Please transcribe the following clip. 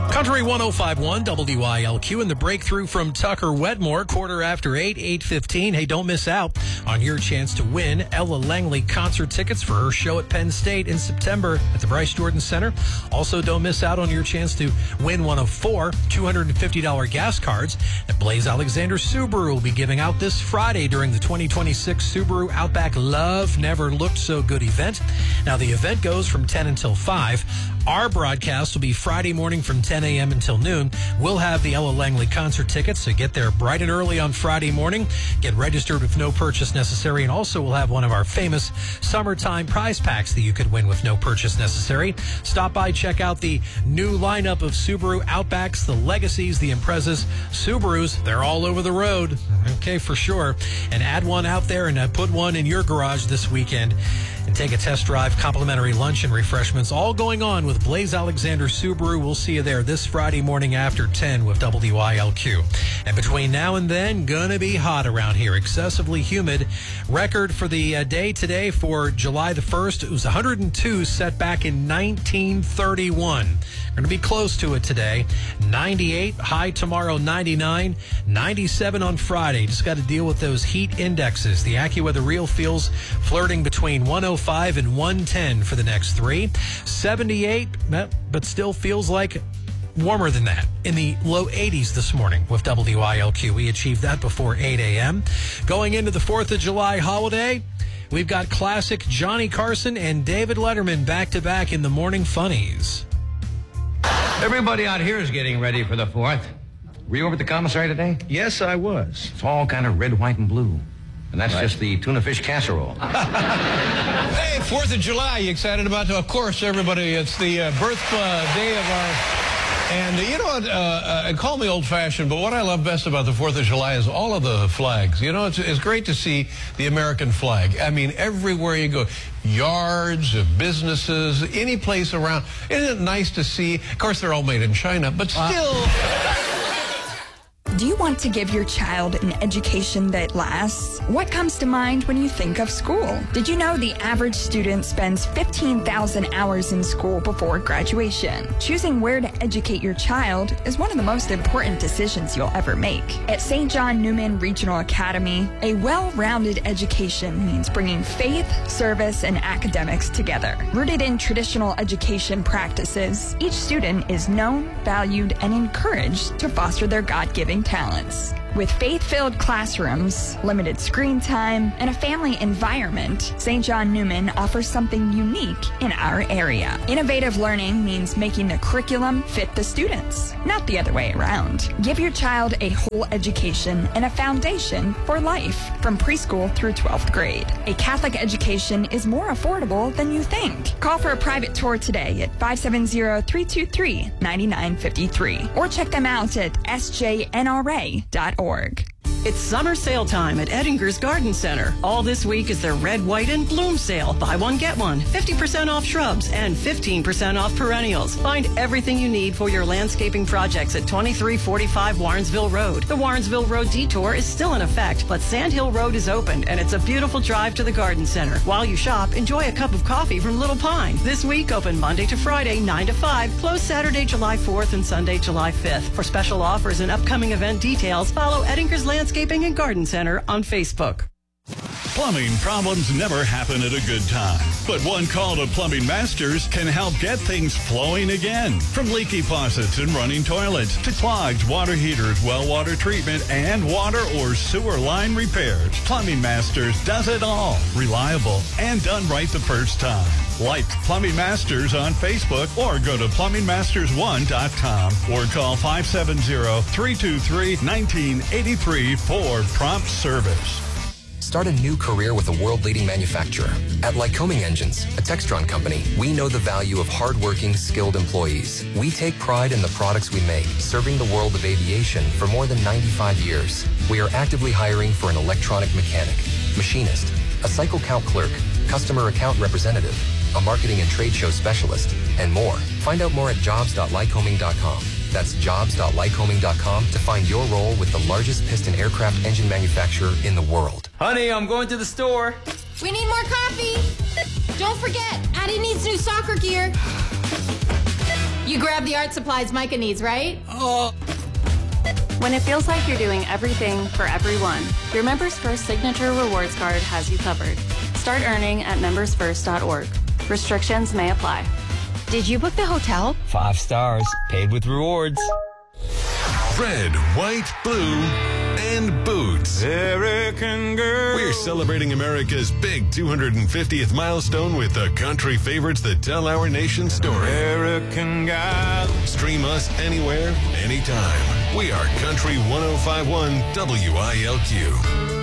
Country 105.1 WILQ and the breakthrough from Tucker Wetmore, 8:15, 8:15. Hey, don't miss out on your chance to win Ella Langley concert tickets for her show at Penn State in September at the Bryce Jordan Center. Also, don't miss out on your chance to win one of 4 $250 gas cards that Blaze Alexander Subaru will be giving out this Friday during the 2026 Subaru Outback Love Never Looked So Good event. Now, the event goes from 10 until 5. Our broadcast will be Friday morning from 10 a.m. until noon. We'll have the Ella Langley concert tickets, so get there bright and early on Friday morning. Get registered with no purchase necessary, and also we'll have one of our famous summertime prize packs that you could win with no purchase necessary. Stop by, check out the new lineup of Subaru Outbacks, the Legacies, the Imprezas, Subarus. They're all over the road, okay, for sure. And add one out there and put one in your garage this weekend. And take a test drive, complimentary lunch and refreshments, all going on with Blaze Alexander Subaru. We'll see you there this Friday morning after 10 with WILQ. And between now and then, gonna be hot around here. Excessively humid. Record for the day today for July the 1st, it was 102, set back in 1931. Gonna be close to it today. 98, high tomorrow 99, 97 on Friday. Just got to deal with those heat indexes. The AccuWeather Real feels flirting between 105 and 110 for the next 3. 78, but still feels like warmer than that in the low 80s this morning with WILQ. We achieved that before 8 a.m. Going into the 4th of July holiday, we've got classic Johnny Carson and David Letterman back-to-back in the Morning Funnies. Everybody out here is getting ready for the 4th. Were you over at the commissary today? Yes, I was. It's all kind of red, white, and blue. And that's just the tuna fish casserole. Hey, 4th of July, you excited about it? Of course, everybody, it's the birthday of our... And you know what, call me old-fashioned, but what I love best about the 4th of July is all of the flags. You know, it's great to see the American flag. I mean, everywhere you go, yards, businesses, any place around. Isn't it nice to see? Of course, they're all made in China, but still... Do you want to give your child an education that lasts? What comes to mind when you think of school? Did you know the average student spends 15,000 hours in school before graduation? Choosing where to educate your child is one of the most important decisions you'll ever make. At St. John Newman Regional Academy, a well-rounded education means bringing faith, service, and academics together. Rooted in traditional education practices, each student is known, valued, and encouraged to foster their God-given talents. With faith-filled classrooms, limited screen time, and a family environment, St. John Newman offers something unique in our area. Innovative learning means making the curriculum fit the students, not the other way around. Give your child a whole education and a foundation for life, from preschool through 12th grade. A Catholic education is more affordable than you think. Call for a private tour today at 570-323-9953 or check them out at sjnra.org. It's summer sale time at Edinger's Garden Center. All this week is their red, white, and bloom sale. Buy one, get one. 50% off shrubs and 15% off perennials. Find everything you need for your landscaping projects at 2345 Warrensville Road. The Warrensville Road detour is still in effect, but Sand Hill Road is open, and it's a beautiful drive to the Garden Center. While you shop, enjoy a cup of coffee from Little Pine. This week, open Monday to Friday, 9 to 5. Closed Saturday, July 4th and Sunday, July 5th. For special offers and upcoming event details, follow Edinger's Landscaping and Garden Center on Facebook. Plumbing problems never happen at a good time, but one call to Plumbing Masters can help get things flowing again. From leaky faucets and running toilets to clogged water heaters, well water treatment, and water or sewer line repairs, Plumbing Masters does it all. Reliable and done right the first time. Like Plumbing Masters on Facebook or go to plumbingmasters1.com or call 570-323-1983 for prompt service. Start a new career with a world-leading manufacturer. At Lycoming Engines, a Textron company, we know the value of hardworking, skilled employees. We take pride in the products we make, serving the world of aviation for more than 95 years. We are actively hiring for an electronic mechanic, machinist, a cycle count clerk, customer account representative, a marketing and trade show specialist, and more. Find out more at jobs.lycoming.com. That's jobs.lycoming.com to find your role with the largest piston aircraft engine manufacturer in the world. Honey, I'm going to the store. We need more coffee. Don't forget, Addie needs new soccer gear. You grab the art supplies Micah needs, right? Oh. When it feels like you're doing everything for everyone, your Members First Signature Rewards Card has you covered. Start earning at membersfirst.org. Restrictions may apply. Did you book the hotel? 5 stars. Paid with rewards. Red, white, blue, and boots. American girl. We're celebrating America's big 250th milestone with the country favorites that tell our nation's story. American guy. Stream us anywhere, anytime. We are Country 105.1 WILQ.